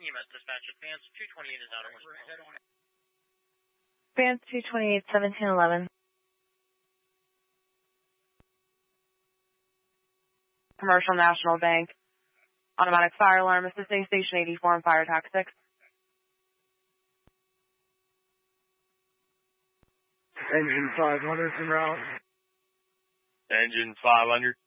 EMS dispatch, advance 228 is out of response. Advance 228, 1711. Commercial National Bank. Automatic fire alarm assisting station 84 and fire attack 6. Engine 500 en route. Engine 500.